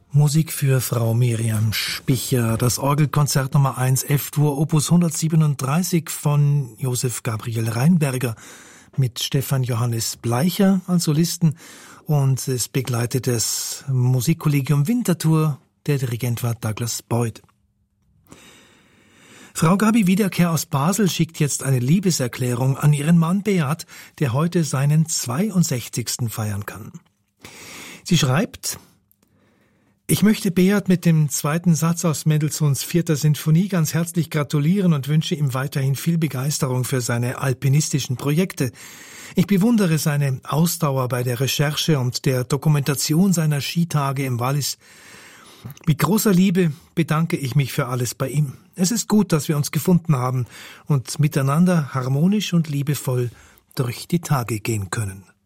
Musik für Frau Miriam Spicher, das Orgelkonzert Nummer 1 F-Dur Opus 137 von Josef Gabriel Rheinberger mit Stefan Johannes Bleicher als Solisten, und es begleitet das Musikkollegium Winterthur. Der Dirigent war Douglas Boyd. Frau Gabi Wiederkehr aus Basel schickt jetzt eine Liebeserklärung an ihren Mann Beat, der heute seinen 62. feiern kann. Sie schreibt: Ich möchte Beat mit dem zweiten Satz aus Mendelssohns 4. Sinfonie ganz herzlich gratulieren und wünsche ihm weiterhin viel Begeisterung für seine alpinistischen Projekte. Ich bewundere seine Ausdauer bei der Recherche und der Dokumentation seiner Skitage im Wallis. Mit großer Liebe bedanke ich mich für alles bei ihm. Es ist gut, dass wir uns gefunden haben und miteinander harmonisch und liebevoll durch die Tage gehen können.